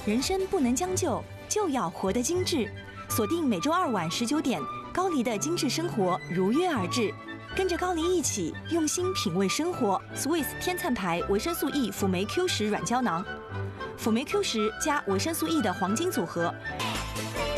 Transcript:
人生不能将就，就要活得精致。锁定每周2晚19点，高黎的精致生活如约而至。跟着高黎一起用心品味生活。Swiss 天粲牌维生素 E 辅酶 Q10软胶囊，辅酶 Q10加维生素 E 的黄金组合，